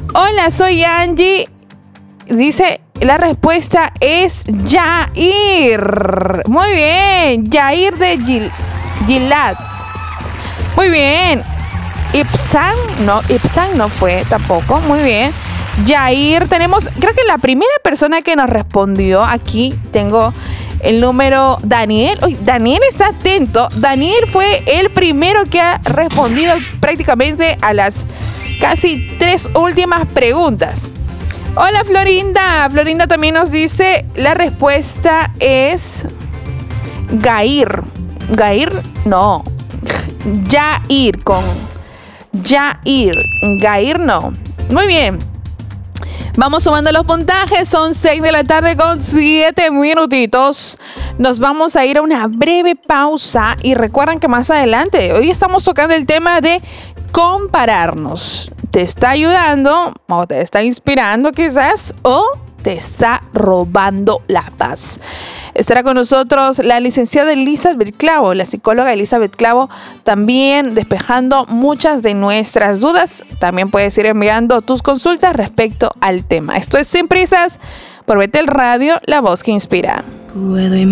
Hola, soy Angie. Dice, la respuesta es Yair. Muy bien, Yair de Gilad. Muy bien. Ipsan no fue tampoco. Muy bien. Yair, tenemos, creo que la primera persona que nos respondió aquí, tengo el número Daniel. Uy, Daniel está atento. Daniel fue el primero que ha respondido prácticamente a las casi 3 últimas preguntas. Hola, Florinda. Florinda también nos dice, la respuesta es Gair. Gair, no. Yair con Yair. Gair no. Muy bien. Vamos sumando los puntajes, son 6 de la tarde con 7 minutitos. Nos vamos a ir a una breve pausa y recuerden que más adelante, hoy estamos tocando el tema de compararnos. ¿Te está ayudando o te está inspirando quizás o te está robando la paz? Estará con nosotros la licenciada Elizabeth Clavo, la psicóloga Elizabeth Clavo, también despejando muchas de nuestras dudas. También puedes ir enviando tus consultas respecto al tema. Esto es Sin Prisas por Betel Radio, la voz que inspira.